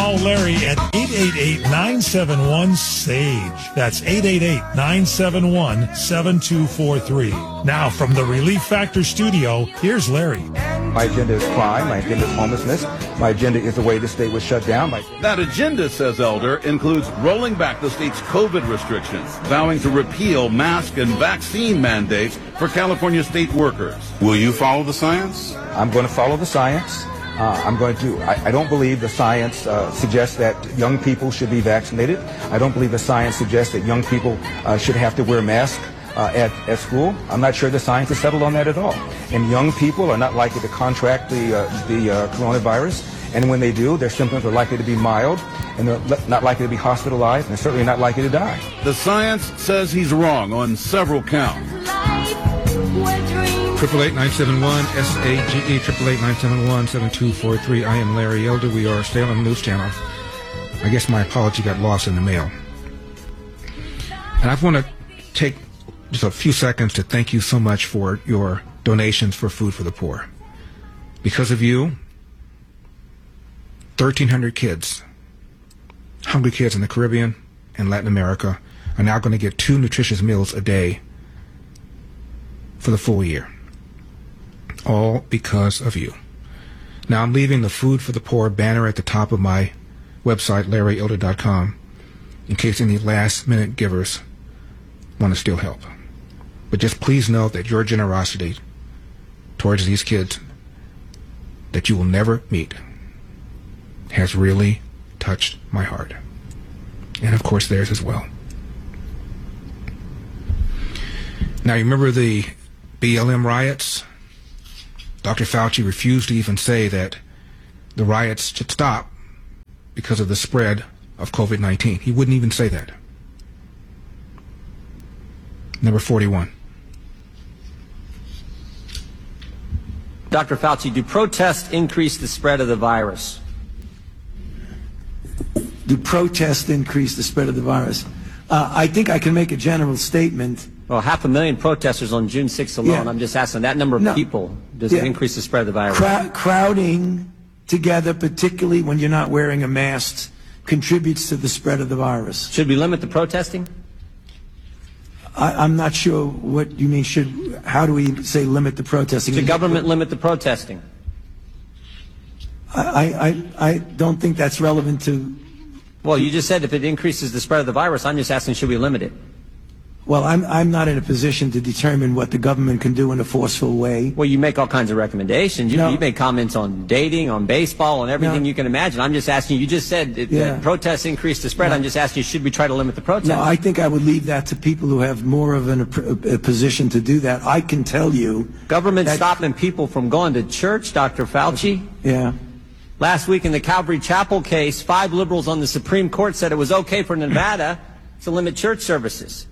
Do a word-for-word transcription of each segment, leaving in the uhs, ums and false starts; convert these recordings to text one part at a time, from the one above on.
Call Larry at eight eight eight, nine seven one, S A G E. That's eight eight eight, nine seven one, seven two four three. Now, from the Relief Factor studio, here's Larry. My agenda is crime. My agenda is homelessness. My agenda is the way the state was shut down. My... That agenda, says Elder, includes rolling back the state's COVID restrictions, vowing to repeal mask and vaccine mandates for California state workers. Will you follow the science? I'm going to follow the science. Uh, I'm going to, I, I don't believe the science uh, suggests that young people should be vaccinated. I don't believe the science suggests that young people uh, should have to wear masks uh, at, at school. I'm not sure the science is settled on that at all. And young people are not likely to contract the, uh, the uh, coronavirus. And when they do, their symptoms are likely to be mild, and they're le- not likely to be hospitalized, and they're certainly not likely to die. The science says he's wrong on several counts. Triple eight nine seven one S A G E triple eight nine seven one seven two four three. I am Larry Elder. We are Salem News Channel. I guess my apology got lost in the mail. And I want to take just a few seconds to thank you so much for your donations for Food for the Poor. Because of you, thirteen hundred kids, hungry kids in the Caribbean and Latin America, are now going to get two nutritious meals a day for the full year. All because of you. Now I'm leaving the Food for the Poor banner at the top of my website, larry elder dot com, in case any last-minute givers want to still help. But just please know that your generosity towards these kids that you will never meet has really touched my heart. And of course theirs as well. Now you remember the B L M riots? Doctor Fauci refused to even say that the riots should stop because of the spread of COVID nineteen. He wouldn't even say that. Number forty-one. Doctor Fauci, do protests increase the spread of the virus? Do protests increase the spread of the virus? Uh, I think I can make a general statement. Well, half a million protesters on June sixth alone. Yeah. I'm just asking, that number of No. people, does Yeah. it increase the spread of the virus? Crowd, crowding together, particularly when you're not wearing a mask, contributes to the spread of the virus. Should we limit the protesting? I, I'm not sure what you mean. Should how do we say limit the protesting? Should government limit the protesting? I, I, I don't think that's relevant to. Well, you just said if it increases the spread of the virus. I'm just asking, should we limit it? Well, I'm, I'm not in a position to determine what the government can do in a forceful way. Well, you make all kinds of recommendations. You, No. you make comments on dating, on baseball, on everything No. you can imagine. I'm just asking, you just said that, Yeah. that protests increase the spread. No. I'm just asking you, should we try to limit the protests? No, I think I would leave that to people who have more of an, a, a position to do that. I can tell you. Government that, stopping people from going to church, Doctor Fauci. Yeah. Last week in the Calvary Chapel case, five liberals on the Supreme Court said it was okay for Nevada to limit church services.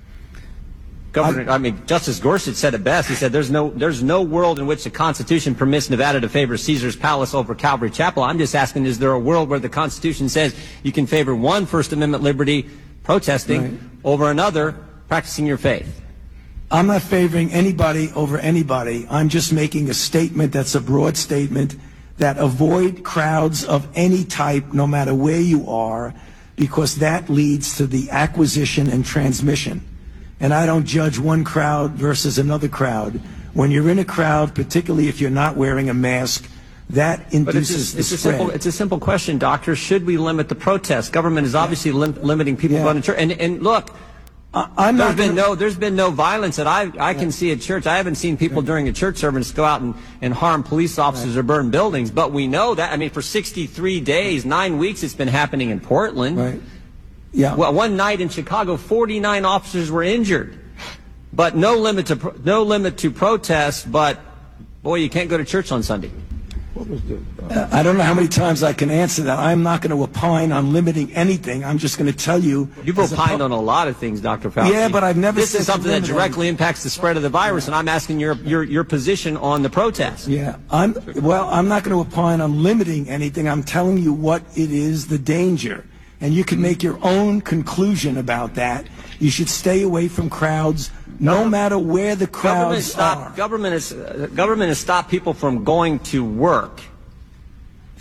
Governor, I, I mean, Justice Gorsuch said it best. He said, "There's no, there's no world in which the Constitution permits Nevada to favor Caesar's Palace over Calvary Chapel." I'm just asking, is there a world where the Constitution says you can favor one First Amendment liberty, protesting, right. over another, practicing your faith? I'm not favoring anybody over anybody. I'm just making a statement that's a broad statement that avoid crowds of any type, no matter where you are, because that leads to the acquisition and transmission. And I don't judge one crowd versus another crowd. When you're in a crowd, particularly if you're not wearing a mask, that induces But it's a, the it's a spread. simple, it's a simple question, Doctor. Should we limit the protests? Government is obviously lim- limiting people Yeah. going to church. And, and look, I, I'm there's not been gonna, no, there's been no violence that I, I can see at church. I haven't seen people during a church service go out and, and harm police officers or burn buildings. But we know that. I mean, for sixty-three days, nine weeks, it's been happening in Portland. Right. Yeah. Well, one night in Chicago, forty-nine officers were injured. But no limit to pro- no limit to protest. But boy, you can't go to church on Sunday. What was the, Uh, I don't know how many times I can answer that. I'm not going to opine on limiting anything. I'm just going to tell you. You've as a opined pu- on a lot of things, Doctor Fauci. Yeah, but I've never This said is to something that limit directly anything. impacts the spread of the virus, and I'm asking your your your position on the protest. Yeah, I'm well. I'm not going to opine on limiting anything. I'm telling you what it is, the danger, and you can make your own conclusion about that. You should stay away from crowds, no matter where the Government crowds stop, are. government is uh, government has stopped people from going to work.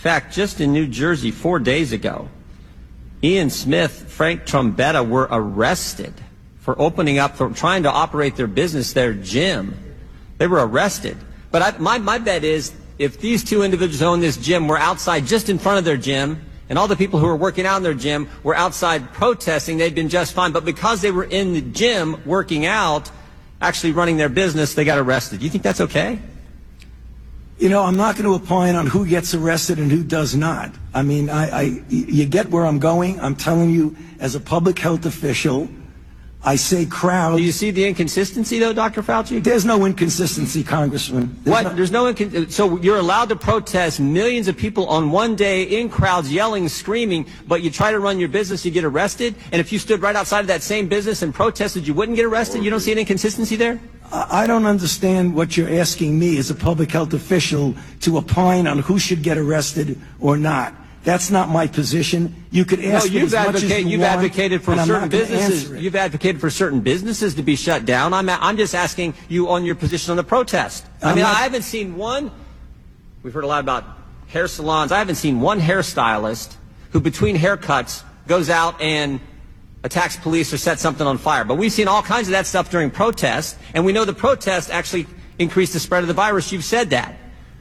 fact, just in New Jersey four days ago, Ian Smith, Frank Trombetta were arrested for opening up, for trying to operate their business, their gym. They were arrested. But I, my, my bet is if these two individuals who own this gym were outside just in front of their gym, and all the people who were working out in their gym were outside protesting, they'd been just fine. But because they were in the gym working out, actually running their business, they got arrested. Do you think that's okay? You know, I'm not going to opine on who gets arrested and who does not. I mean, I, I, you get where I'm going. I'm telling you, as a public health official, I say crowds. Do you see the inconsistency, though, Doctor Fauci? There's no inconsistency, Congressman. There's what? No, There's no incon- So you're allowed to protest, millions of people on one day in crowds yelling, screaming, but you try to run your business, you get arrested? And if you stood right outside of that same business and protested, you wouldn't get arrested? You don't see an inconsistency there? I don't understand what you're asking me as a public health official to opine on who should get arrested or not. That's not my position. You could ask no, me you've as much as advocate, you you've want, advocated for and I'm certain not gonna businesses. answer it. You've advocated for certain businesses to be shut down. I'm I'm just asking you on your position on the protest. I I'm mean, not- I haven't seen one. We've heard a lot about hair salons. I haven't seen one hairstylist who, between haircuts, goes out and attacks police or sets something on fire. But we've seen all kinds of that stuff during protests, and we know the protests actually increase the spread of the virus. You've said that.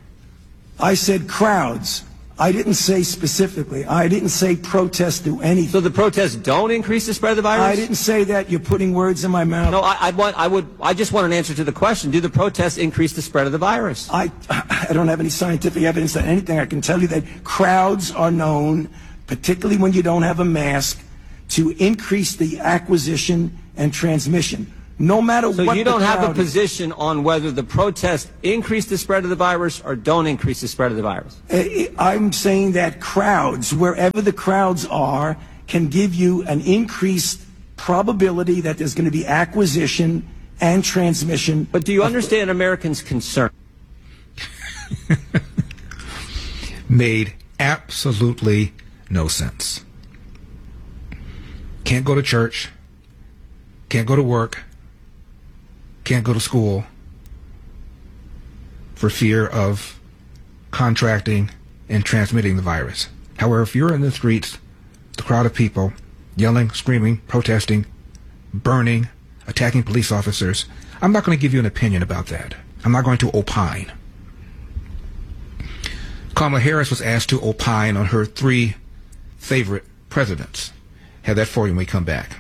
I said crowds. I didn't say specifically. I didn't say protests do anything. So the protests don't increase the spread of the virus? I didn't say that. You're putting words in my mouth. No, I, I want. I would. I just want an answer to the question: do the protests increase the spread of the virus? I, I don't have any scientific evidence on anything. I can tell you that crowds are known, particularly when you don't have a mask, to increase the acquisition and transmission. No matter so what you don't the have a crowd position on whether the protests increase the spread of the virus or don't increase the spread of the virus? is. I'm saying that crowds, wherever the crowds are, can give you an increased probability that there's going to be acquisition and transmission. But do you understand Americans' concern? Made absolutely no sense. Can't go to church, can't go to work, can't go to school for fear of contracting and transmitting the virus. However, if you're in the streets, the crowd of people yelling, screaming, protesting, burning, attacking police officers, I'm not going to give you an opinion about that. I'm not going to opine. Kamala Harris was asked to opine on her three favorite presidents. Have that for you when we come back.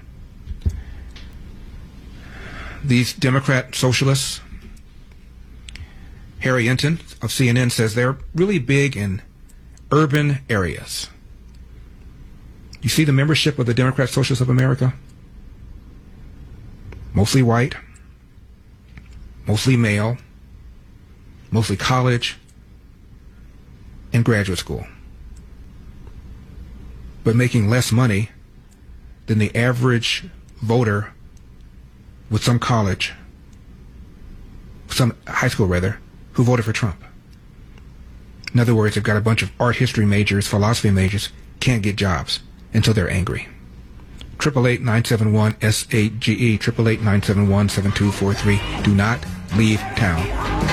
These Democrat socialists, Harry Enton of C N N says they're really big in urban areas. You see the membership of the Democrat Socialists of America? Mostly white, mostly male, mostly college and graduate school, but making less money than the average voter with some college, some high school rather, who voted for Trump. In other words, they've got a bunch of art history majors, philosophy majors, can't get jobs until they're angry. eight eight eight, nine seven one, S eight G E, eight eight eight, nine seven one, seven two four three. Do not leave town.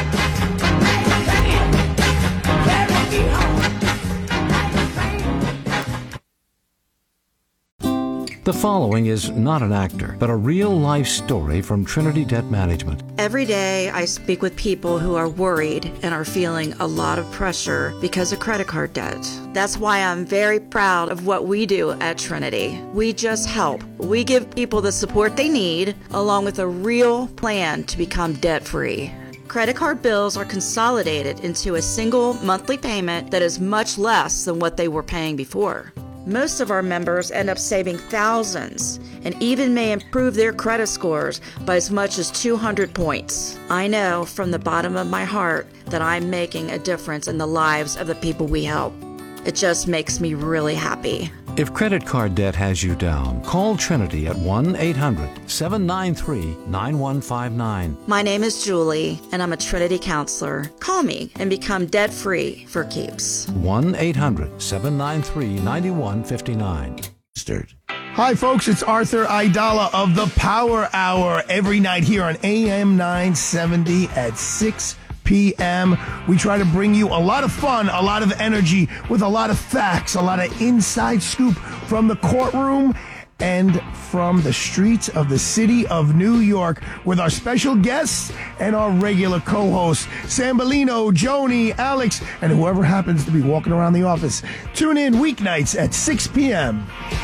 The following is not an actor, but a real-life story from Trinity Debt Management. Every day I speak with people who are worried and are feeling a lot of pressure because of credit card debt. That's why I'm very proud of what we do at Trinity. We just help. We give people the support they need, along with a real plan to become debt-free. Credit card bills are consolidated into a single monthly payment that is much less than what they were paying before. Most of our members end up saving thousands and even may improve their credit scores by as much as two hundred points. I know from the bottom of my heart that I'm making a difference in the lives of the people we help. It just makes me really happy. If credit card debt has you down, call Trinity at one eight hundred, seven nine three, nine one five nine. My name is Julie, and I'm a Trinity counselor. Call me and become debt-free for keeps. one eight hundred, seven nine three, nine one five nine. Hi, folks. It's Arthur Aidala of the Power Hour every night here on A M nine seventy at six p.m. We try to bring you a lot of fun, a lot of energy, with a lot of facts, a lot of inside scoop from the courtroom and from the streets of the city of New York, with our special guests and our regular co-hosts, Sambolino, Joni, Alex, and whoever happens to be walking around the office. Tune in weeknights at six p.m.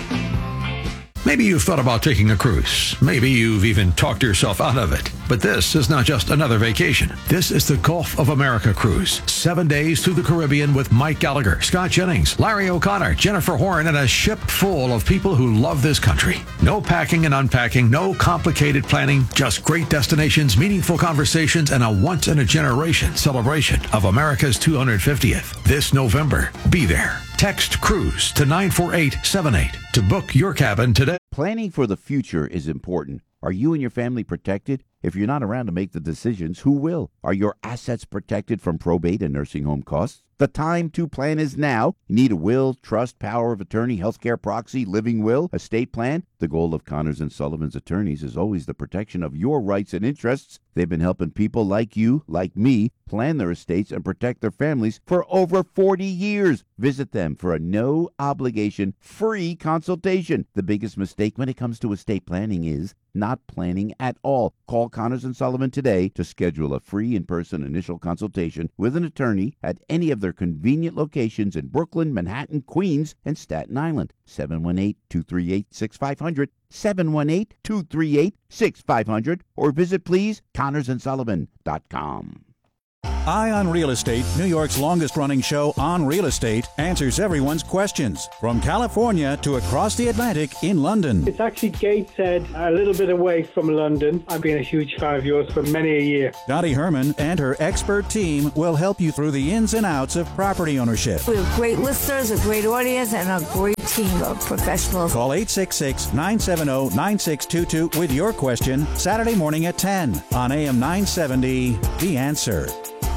Maybe you've thought about taking a cruise. Maybe you've even talked yourself out of it. But this is not just another vacation. This is the Gulf of America cruise. Seven days through the Caribbean with Mike Gallagher, Scott Jennings, Larry O'Connor, Jennifer Horn, and a ship full of people who love this country. No packing and unpacking, no complicated planning, just great destinations, meaningful conversations, and a once-in-a-generation celebration of America's two hundred fiftieth. This November, be there. Text CRUISE to nine four eight seven eight to book your cabin today. Planning for the future is important. Are you and your family protected? If you're not around to make the decisions, who will? Are your assets protected from probate and nursing home costs? The time to plan is now. You need a will, trust, power of attorney, healthcare proxy, living will, estate plan. The goal of Connors and Sullivan's attorneys is always the protection of your rights and interests. They've been helping people like you, like me, plan their estates and protect their families for over forty years. Visit them for a no-obligation, free consultation. The biggest mistake when it comes to estate planning is not planning at all. Call Connors and Sullivan today to schedule a free in-person initial consultation with an attorney at any of their convenient locations in Brooklyn, Manhattan, Queens, and Staten Island. seven one eight, two three eight, six five zero zero, seven one eight, two three eight, six five zero zero, or visit, please, connors and sullivan dot com. Eye on Real Estate, New York's longest-running show on real estate, answers everyone's questions from California to across the Atlantic in London. It's actually Gateshead, a little bit away from London. I've been a huge fan of yours for many a year. Dottie Herman and her expert team will help you through the ins and outs of property ownership. We have great listeners, a great audience, and a great team of professionals. Call eight six six, nine seven zero, nine six two two with your question Saturday morning at ten on A M nine seventy, The Answer.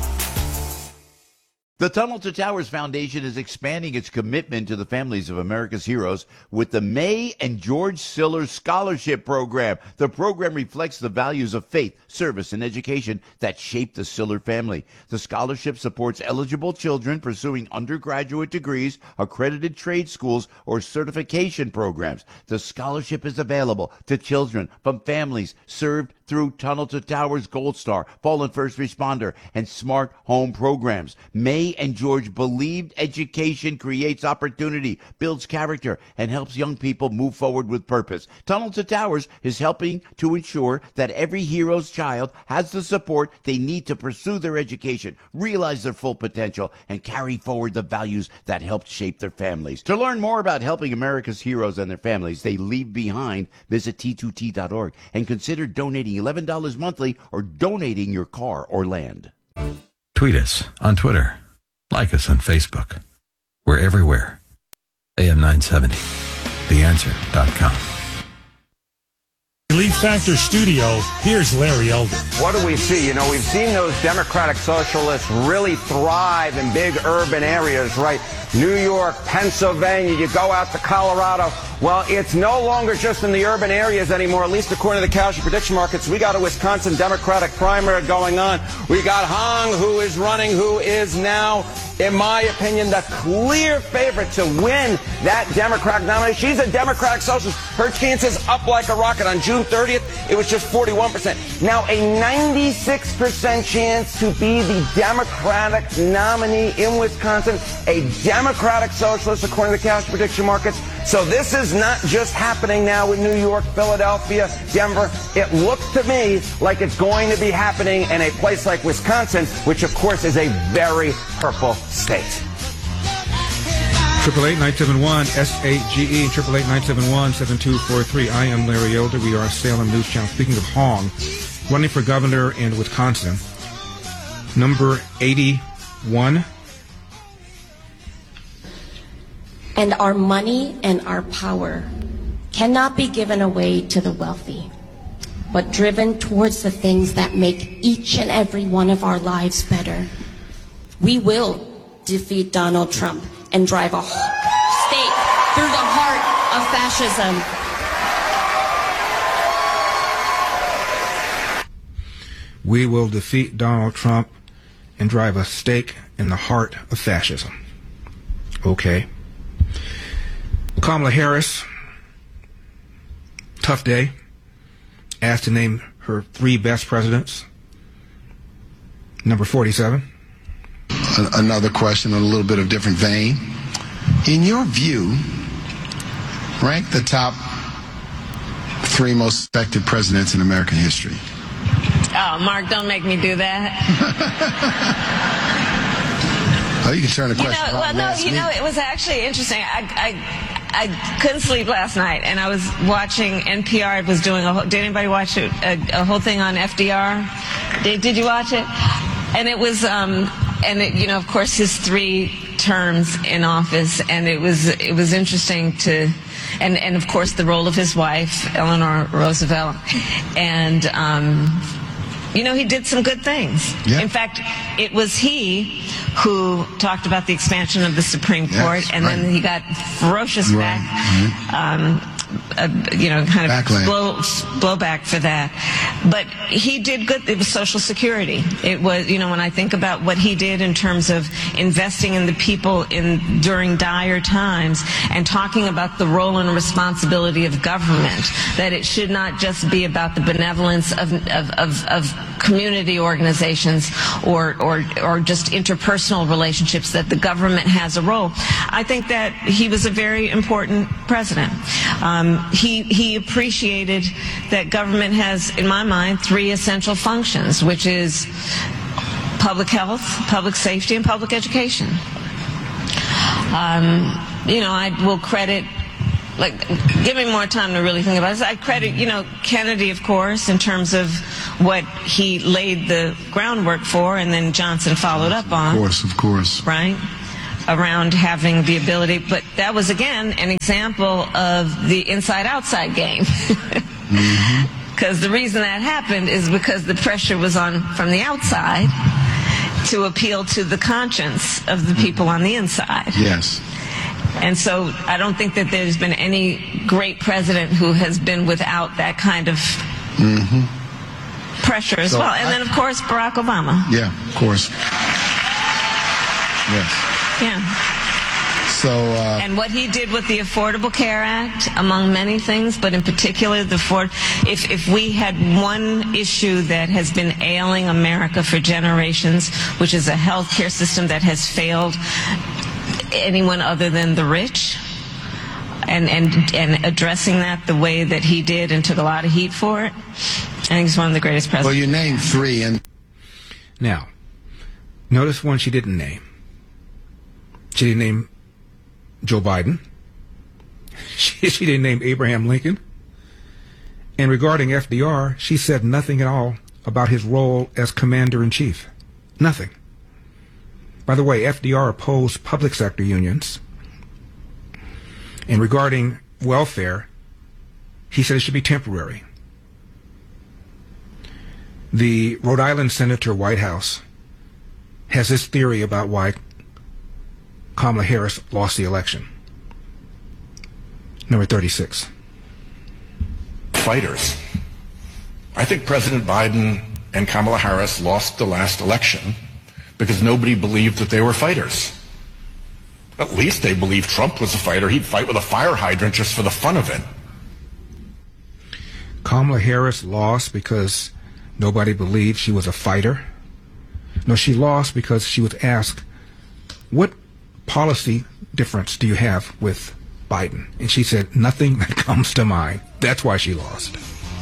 The Tunnel to Towers Foundation is expanding its commitment to the families of America's heroes with the May and George Siller Scholarship Program. The program reflects the values of faith, service, and education that shaped the Siller family. The scholarship supports eligible children pursuing undergraduate degrees, accredited trade schools, or certification programs. The scholarship is available to children from families served through Tunnel to Towers Gold Star, Fallen First Responder, and Smart Home programs. May and George believed education creates opportunity, builds character, and helps young people move forward with purpose. Tunnel to Towers is helping to ensure that every hero's child has the support they need to pursue their education, realize their full potential, and carry forward the values that helped shape their families. To learn more about helping America's heroes and their families they leave behind, visit T two T dot org and consider donating eleven dollars monthly or donating your car or land. Tweet us on Twitter. Like us on Facebook. We're everywhere. A M nine seventy, the answer dot com. Relief Factor Studio, here's Larry Elder. What do we see? You know, we've seen those Democratic Socialists really thrive in big urban areas, right? New York, Pennsylvania, you go out to Colorado. Well, it's no longer just in the urban areas anymore, at least according to the Casualty Prediction Markets. We got a Wisconsin Democratic primary going on. We got Hong, who is running, who is now, in my opinion, the clear favorite to win that Democratic nomination. She's a Democratic Socialist. Her chances up like a rocket. On June thirtieth, it was just forty-one percent. Now a ninety-six percent chance to be the Democratic nominee in Wisconsin. A Democratic Socialist, according to the Casualty Prediction Markets. So this is not just happening now in New York, Philadelphia, Denver. It looks to me like it's going to be happening in a place like Wisconsin, which of course is a very purple state. Triple eight nine seven one S A G E, triple eight nine seven one seven two four three. I am Larry Elder. We are Salem News Channel. Speaking of Hong, running for governor in Wisconsin, number eighty-one. And our money and our power cannot be given away to the wealthy, but driven towards the things that make each and every one of our lives better. We will defeat Donald Trump and drive a stake through the heart of fascism. We will defeat Donald Trump and drive a stake in the heart of fascism. Okay. Kamala Harris, tough day, asked to name her three best presidents. Number forty-seven. Another question on a little bit of different vein. In your view, rank the top three most respected presidents in American history. Oh, Mark, don't make me do that. Oh, you can turn the You question know, well, around. no, Ask you me. know, it was actually interesting. I, I, I couldn't sleep last night, and I was watching N P R. It was doing a. whole- Did anybody watch it, a, a whole thing on F D R? Did Did you watch it? And it was, um, and it, you know, of course, his three terms in office, and it was it was interesting to. And, and of course, the role of his wife, Eleanor Roosevelt. And, um, you know, he did some good things. Yeah. In fact, it was he who talked about the expansion of the Supreme Court, Yes, and right. then he got ferocious Right, back, um, uh, you know, kind of Backlash. blow, blowback for that. But he did good. It was Social Security. It was, you know, when I think about what he did in terms of investing in the people in during dire times and talking about the role and responsibility of government, that it should not just be about the benevolence of, of, of, of community organizations or, or, or just interpersonal relationships, that the government has a role. I think that he was a very important president. Um, he, he appreciated that government has, in my mind, three essential functions, which is public health, public safety, and public education. Um, you know, I will credit, like, give me more time to really think about this. I credit, you know, Kennedy, of course, in terms of what he laid the groundwork for, and then Johnson followed up on. Of course, of course. Right? Around having the ability, but that was, again, an example of the inside-outside game. Because the reason that happened is because the pressure was on from the outside to appeal to the conscience of the people on the inside. Yes. And so I don't think that there's been any great president who has been without that kind of Mm-hmm. pressure as So well. And I- then, of course, Barack Obama. Yeah, of course. Yes. Yeah. So, uh, And what he did with the Affordable Care Act, among many things, but in particular, the Ford, if, if we had one issue that has been ailing America for generations, which is a health care system that has failed anyone other than the rich, and, and, and addressing that the way that he did and took a lot of heat for it, I think he's one of the greatest presidents. well, you named three, and Now, notice one she didn't name. She didn't name Joe Biden. She, she didn't name Abraham Lincoln. And regarding F D R, she said nothing at all about his role as commander-in-chief. Nothing. By the way, F D R opposed public sector unions. And regarding welfare, he said it should be temporary. The Rhode Island Senator Whitehouse has this theory about why Kamala Harris lost the election. Number thirty-six. Fighters. I think President Biden and Kamala Harris lost the last election because nobody believed that they were fighters. At least they believed Trump was a fighter. He'd fight with a fire hydrant just for the fun of it. Kamala Harris lost because nobody believed she was a fighter. No, she lost because she was asked, what policy difference do you have with Biden? And she said, nothing that comes to mind. That's why she lost.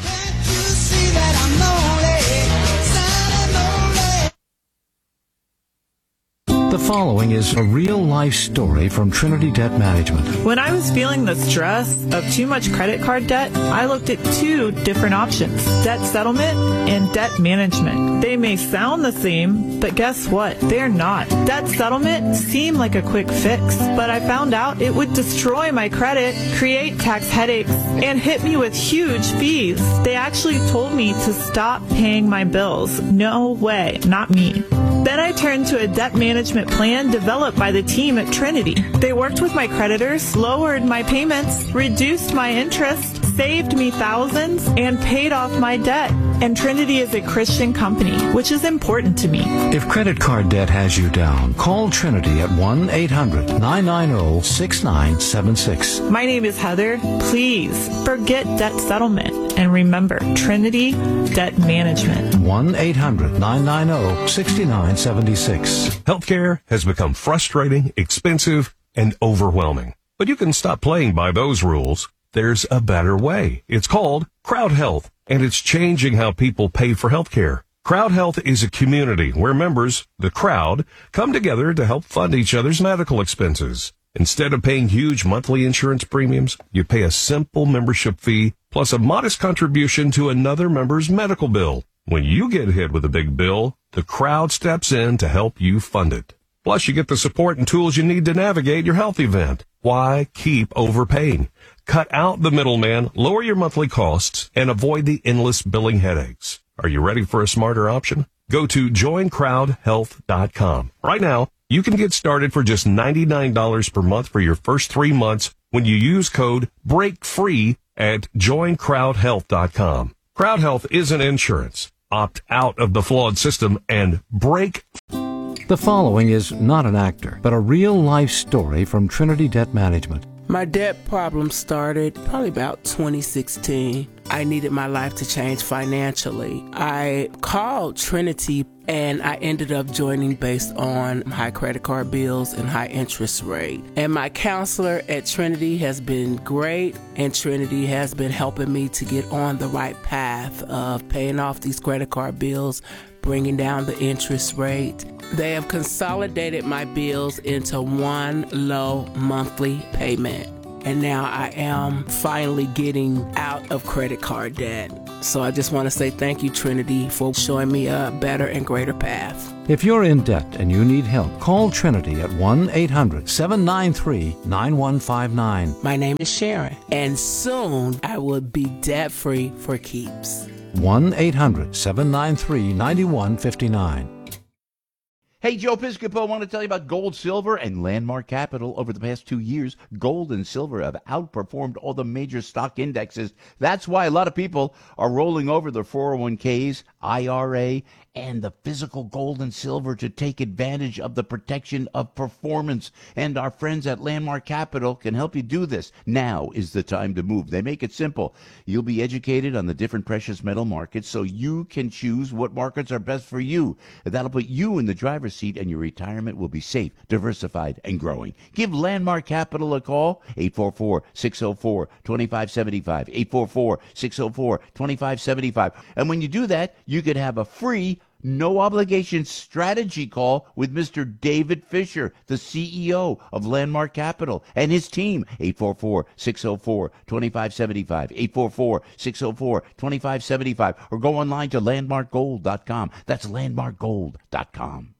The following is a real-life story from Trinity Debt Management. When I was feeling the stress of too much credit card debt, I looked at two different options, debt settlement and debt management. They may sound the same, but guess what? They're not. Debt settlement seemed like a quick fix, but I found out it would destroy my credit, create tax headaches, and hit me with huge fees. They actually told me to stop paying my bills. No way, not me. Then I turned to a debt management plan developed by the team at Trinity. They worked with my creditors, lowered my payments, reduced my interest, saved me thousands and paid off my debt. And Trinity is a Christian company, which is important to me. If credit card debt has you down, call Trinity at one eight hundred nine nine zero six nine seven six. My name is Heather. Please forget debt settlement and remember Trinity Debt Management. one eight hundred nine nine zero six nine seven six. Healthcare has become frustrating, expensive, and overwhelming. But you can stop playing by those rules. There's a better way. It's called Crowd Health, and it's changing how people pay for healthcare. Crowd Health is a community where members, the crowd, come together to help fund each other's medical expenses. Instead of paying huge monthly insurance premiums, you pay a simple membership fee plus a modest contribution to another member's medical bill. When you get hit with a big bill, the crowd steps in to help you fund it. Plus, you get the support and tools you need to navigate your health event. Why keep overpaying? Cut out the middleman, lower your monthly costs, and avoid the endless billing headaches. Are you ready for a smarter option? Go to join crowd health dot com. Right now, you can get started for just ninety-nine dollars per month for your first three months when you use code BREAKFREE at join crowd health dot com. Crowd Health isn't insurance. Opt out of the flawed system and break. The following is not an actor, but a real-life story from Trinity Debt Management. My debt problem started probably about twenty sixteen. I needed my life to change financially. I called Trinity and I ended up joining based on high credit card bills and high interest rate. And my counselor at Trinity has been great, and Trinity has been helping me to get on the right path of paying off these credit card bills, bringing down the interest rate. They have consolidated my bills into one low monthly payment. And now I am finally getting out of credit card debt. So I just want to say thank you, Trinity, for showing me a better and greater path. If you're in debt and you need help, call Trinity at one eight hundred seven nine three nine one five nine. My name is Sharon, and soon I will be debt-free for keeps. one eight hundred seven nine three nine one five nine. Hey, Joe Piscopo, I want to tell you about gold, silver, and Landmark Capital. Over the past two years, gold and silver have outperformed all the major stock indexes. That's why a lot of people are rolling over their four oh one k's, I R A, and the physical gold and silver to take advantage of the protection of performance. And our friends at Landmark Capital can help you do this. Now is the time to move. They make it simple. You'll be educated on the different precious metal markets so you can choose what markets are best for you. That'll put you in the driver's seat, and your retirement will be safe, diversified, and growing. Give Landmark Capital a call, eight four four, six oh four, two five seven five, eight four four, six oh four, two five seven five. And when you do that, you could have a free no obligation strategy call with Mister David Fisher, the C E O of Landmark Capital, and his team. eight four four, six oh four, two five seven five, eight four four, six oh four, two five seven five, or go online to landmark gold dot com. That's landmark gold dot com.